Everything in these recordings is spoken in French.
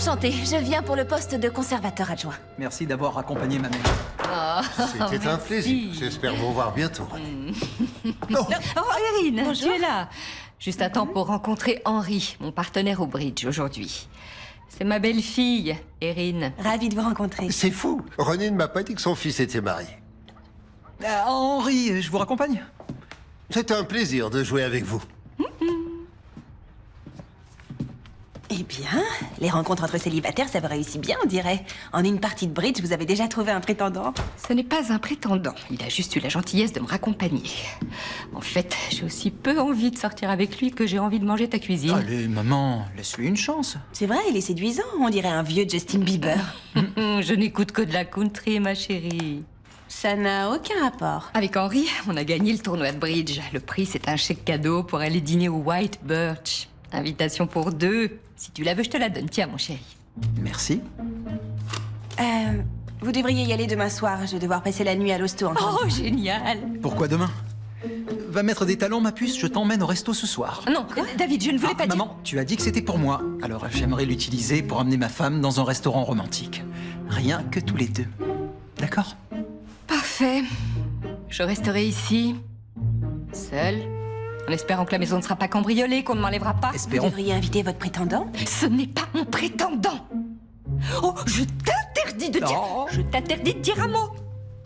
Enchantée, je viens pour le poste de conservateur adjoint. Merci d'avoir accompagné ma mère. C'était un plaisir. J'espère vous revoir bientôt. Oh, Erin, tu es là. Juste à temps pour rencontrer Henry, mon partenaire au bridge aujourd'hui. C'est ma belle-fille, Erin. Ravie de vous rencontrer. C'est fou. René ne m'a pas dit que son fils était marié. Henri, je vous raccompagne. C'était un plaisir de jouer avec vous. Eh bien, les rencontres entre célibataires, ça vous réussit bien, on dirait. En une partie de bridge, vous avez déjà trouvé un prétendant. Ce n'est pas un prétendant. Il a juste eu la gentillesse de me raccompagner. En fait, j'ai aussi peu envie de sortir avec lui que j'ai envie de manger ta cuisine. Allez, maman, laisse-lui une chance. C'est vrai, il est séduisant, on dirait un vieux Justin Bieber. Je n'écoute que de la country, ma chérie. Ça n'a aucun rapport. Avec Henry, on a gagné le tournoi de bridge. Le prix, c'est un chèque cadeau pour aller dîner au White Birch. Invitation pour 2. Si tu la veux, je te la donne. Tiens, mon chéri. Merci. Vous devriez y aller demain soir. Je vais devoir passer la nuit à l'hosto encore. Oh, génial. Pourquoi demain? Va mettre des talons, ma puce, je t'emmène au resto ce soir. Non, David, je ne voulais pas dire... Maman, tu as dit que c'était pour moi. Alors j'aimerais l'utiliser pour amener ma femme dans un restaurant romantique. Rien que tous les deux. D'accord? Parfait. Je resterai ici, seule, en espérant que la maison ne sera pas cambriolée, qu'on ne m'enlèvera pas. Vous Espérons. devriez inviter votre prétendant. Ce n'est pas mon prétendant. Oh, je t'interdis de dire... Non. Je t'interdis de dire un mot.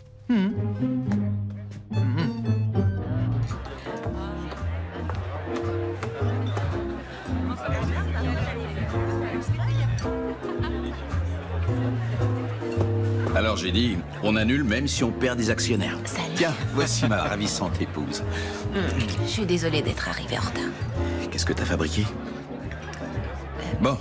Alors j'ai dit, on annule même si on perd des actionnaires. Salut. Tiens, voici ma ravissante épouse. Je suis désolée d'être arrivée en retard. Qu'est-ce que t'as fabriqué?